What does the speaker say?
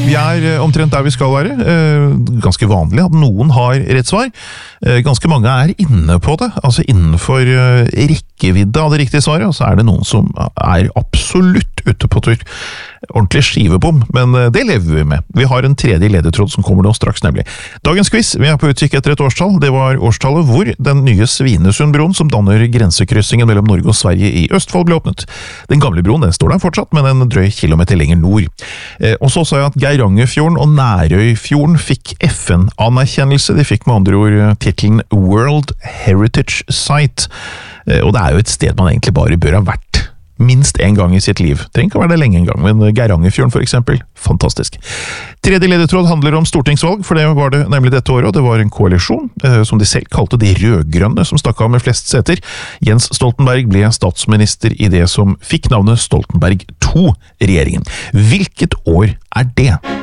Vi omtrent der vi skal være. Ganske vanlig at noen har rett svar. Ganske mange inne på det, altså innenfor rekkevidde av det riktige svaret, og så det noen som absolutt ute på tur. Ordentlig skivebom, men det lever vi med. Vi har en tredje ledetråd som kommer nå straks nemlig. Dagens quiz, vi på utkikk etter et årstall. Det var årstallet hvor den nye Svinesundbroen som danner grensekryssingen mellom Norge og Sverige i Østfold ble åpnet. Den gamle broen, den står der fortsatt, men en drøy kilometer lenger nord. Og så sa jeg at Geirangerfjorden og Nærøyfjorden fikk FN-anerkjennelse. De fikk med andre ord titlen World Heritage Site. Og det jo et sted man egentlig bare bør ha vært minst en gang i sitt liv. Trenger ikke å være det lenge en gang, men Geirangerfjorden for eksempel, fantastisk. Tredje ledetråd handler om stortingsvalg, for det var det nemlig dette året, og det var en koalisjon, som de selv kalte de rødgrønne, som stakk av med flest seter. Jens Stoltenberg ble statsminister i det som fikk navnet Stoltenberg II-regjeringen. Hvilket år det?